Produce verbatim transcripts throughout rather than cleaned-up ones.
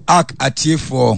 Ak atiefo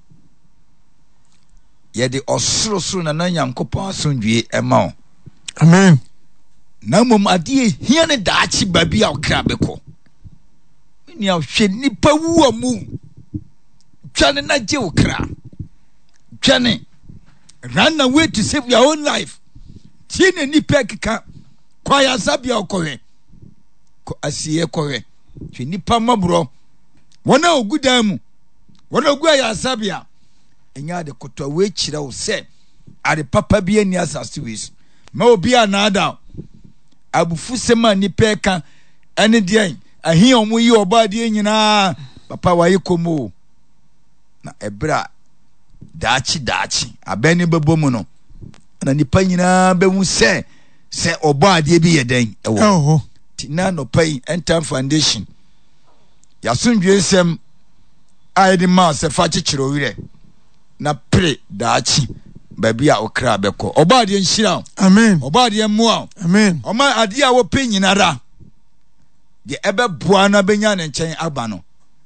yede osoro na na Nyankopon asondwie ema. Amen. Na mom ade hia ne daachi babi a okra beko. Ni ahwe nipa wu amu. Twane na je okra. Twane run away to save your own life. Tiene nipa kika kwa ya sabia okowe. Ko asiye kowe. Twe nipa mabro. Wana ogudamu. Wana ogua ya sabia. Enya de kotwa we kira wo se ade papa bi ani asase wis. Ma obi anada. Abufu sema nipa ka ene de ahi omu yi oba de nyina papa waye komo. Na ebra daachi daachi abeni bebomu no. Na nipa nyina behu se se oba ade bi yeden ewo. Oh. Tina no pay enter foundation. Ya sundwe sem aide ma se fa chichiro wire. Na pre daachi baby a okra beko. Oba ade nhira. Amen. Oba ade mua. Amen. Oma ade a wo pe nyinara. De ebe boa na benya ne nchen aba no.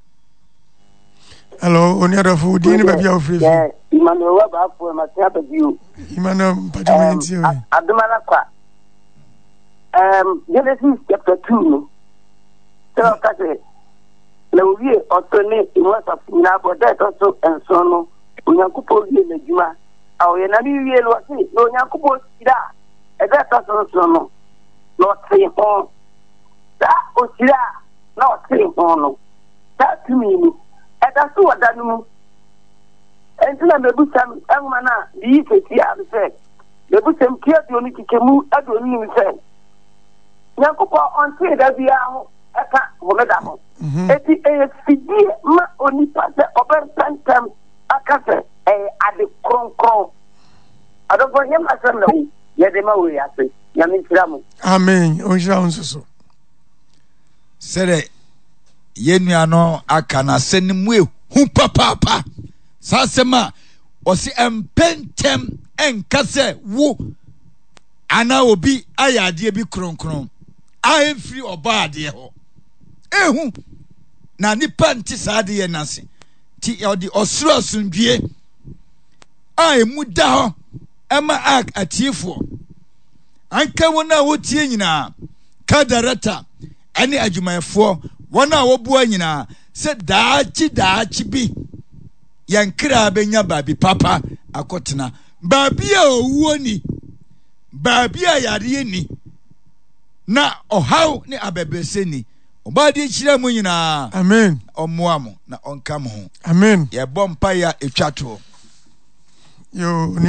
Hello, oni adafo di ni baby a ofrefi. Yeah, Emmanuel wa ba fo ma tia baby o. Emmanuel pajama nti o. Adumana kwa. Um Genesis chapter two no. So ka se na owie otone imwasa fina boda to so enso no. Onyankopon wie na djuma. Awo ye na mi wie lo se no Onyankopon sida. E da to so so no. No tse ho. Da o sida na o tse ho no. Da tumi ni. E da so wada no. Entuna mebu sam enguma na di feti a se. Mebu sam kia di oni kikemu adoni ni se. Nyankopon onte da bia ho eka homeda ho. Eti e fidi ma oni pase ober tantem akase eh ade kronkron. Adofo yem asem na wo ye de ma wo ya se. Ya mi tiramu. Amen. O jira onsoso. Sere yenua no aka na senimu ehu papa. Sasema osi empentem enkase wo ana obi ayade bi kronkron. I free oba ade ho. Ehu na nipa nti saade ye nase. Ti odi osuro asundwie. Ai muda ho ema ak atiefo. Anka wona wotie nyina kadarata ane adwumayefo wona wobua nyina se daachi daachi bi yankra benya babi papa akotena babi a owuo ni babi a yare ni na ohaw ni abebese ni obadi nchira mu nyina. Amen. Omoamo na onka mo. Amen. Ye bompa ya etwato. Yo